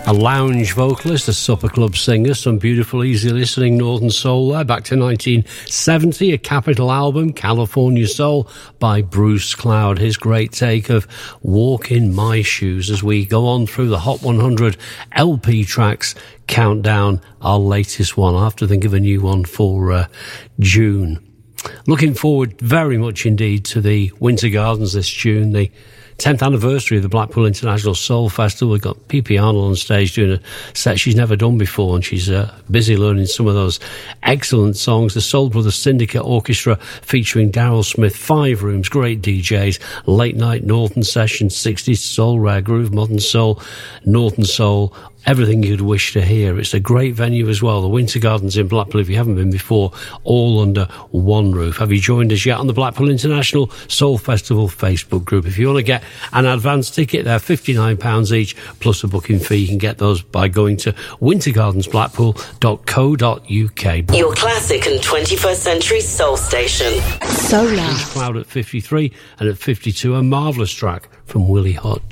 A lounge vocalist, a supper club singer, some beautiful, easy listening Northern Soul there. Back to 1970, a Capitol album, California Soul, by Bruce Cloud. His great take of Walk in My Shoes as we go on through the Hot 100 LP tracks countdown, our latest one. I'll have to think of a new one for June. Looking forward very much indeed to the Winter Gardens this June, the 10th anniversary of the Blackpool International Soul Festival. We've got P.P. Arnold on stage doing a set she's never done before, and she's busy learning some of those excellent songs. The Soul Brothers Syndicate Orchestra featuring Daryl Smith, 5 rooms, great DJs, late night Northern sessions, 60s soul, rare groove, modern soul, Northern soul, everything you'd wish to hear. It's a great venue as well. The Winter Gardens in Blackpool, if you haven't been before, all under one roof. Have you joined us yet on the Blackpool International Soul Festival Facebook group? If you want to get an advance ticket, they're £59 each, plus a booking fee. You can get those by going to wintergardensblackpool.co.uk. Your classic and 21st century soul station. Solar. Cloud at 53, and at 52, a marvellous track from Willie Hodge.